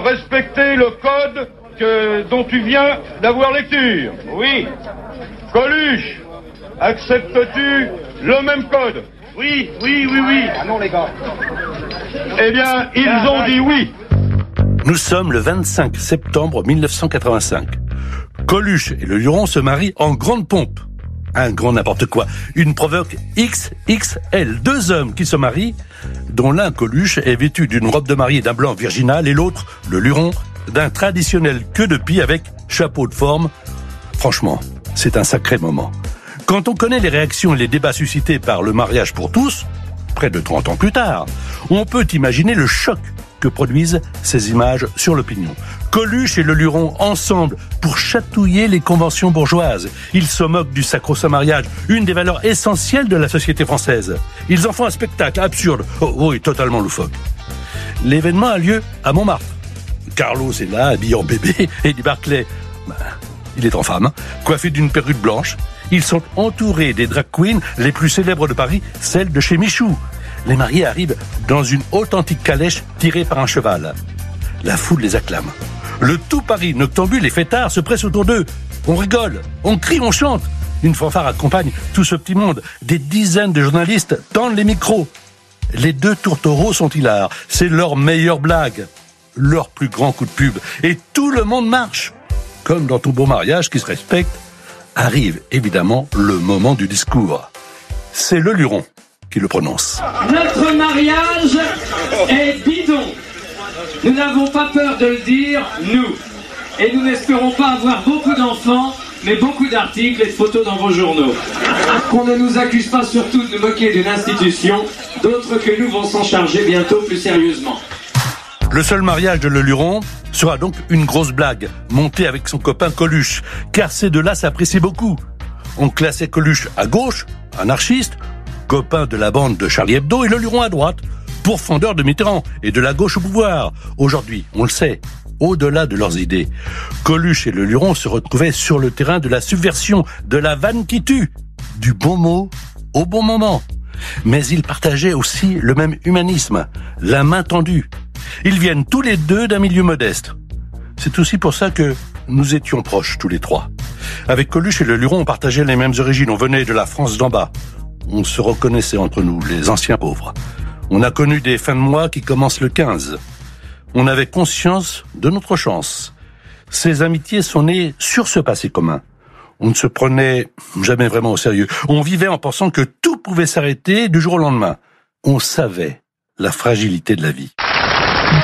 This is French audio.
respecter le code dont tu viens d'avoir lecture? Oui. Coluche, acceptes-tu le même code? Oui. Ah non, les gars. Eh bien, ils ont dit oui. Nous sommes le 25 septembre 1985. Coluche et le Luron se marient en grande pompe. Un grand n'importe quoi. Une provoque XXL. Deux hommes qui se marient, dont l'un, Coluche, est vêtu d'une robe de mariée d'un blanc virginal et l'autre, le Luron, d'un traditionnel queue de pie avec chapeau de forme. Franchement, c'est un sacré moment. Quand on connaît les réactions et les débats suscités par le mariage pour tous, près de 30 ans plus tard, on peut imaginer le choc que produisent ces images sur l'opinion. Coluche et le Luron ensemble pour chatouiller les conventions bourgeoises. Ils se moquent du sacro-saint mariage, une des valeurs essentielles de la société française. Ils en font un spectacle absurde, oui, totalement loufoque. L'événement a lieu à Montmartre. Carlos est là, habillé en bébé, et Eddie Barclay, il est en femme, coiffé d'une perruque blanche. Ils sont entourés des drag queens les plus célèbres de Paris, celles de chez Michou. Les mariés arrivent dans une authentique calèche tirée par un cheval. La foule les acclame. Le tout Paris noctambule et fêtard se presse autour d'eux. On rigole, on crie, on chante. Une fanfare accompagne tout ce petit monde. Des dizaines de journalistes tendent les micros. Les deux tourtereaux sont hilars. C'est leur meilleure blague, leur plus grand coup de pub. Et tout le monde marche. Comme dans tout beau mariage qui se respecte, arrive évidemment le moment du discours. C'est le Luron qui le prononce. Notre mariage est bidon. Nous n'avons pas peur de le dire, nous. Et nous n'espérons pas avoir beaucoup d'enfants, mais beaucoup d'articles et de photos dans vos journaux. Qu'on ne nous accuse pas surtout de nous moquer d'une institution, d'autres que nous vont s'en charger bientôt plus sérieusement. Le seul mariage de le Luron sera donc une grosse blague, montée avec son copain Coluche, car ces deux-là s'apprécient beaucoup. On classait Coluche à gauche, anarchiste, copain de la bande de Charlie Hebdo, et le Luron à droite, pourfendeur de Mitterrand et de la gauche au pouvoir. Aujourd'hui, on le sait, au-delà de leurs idées, Coluche et le Luron se retrouvaient sur le terrain de la subversion, de la vanne qui tue, du bon mot au bon moment. Mais ils partageaient aussi le même humanisme, la main tendue. Ils viennent tous les deux d'un milieu modeste. C'est aussi pour ça que nous étions proches tous les trois. Avec Coluche et le Luron, on partageait les mêmes origines. On venait de la France d'en bas. On se reconnaissait entre nous, les anciens pauvres. On a connu des fins de mois qui commencent le 15. On avait conscience de notre chance. Ces amitiés sont nées sur ce passé commun. On ne se prenait jamais vraiment au sérieux. On vivait en pensant que tout pouvait s'arrêter du jour au lendemain. On savait la fragilité de la vie.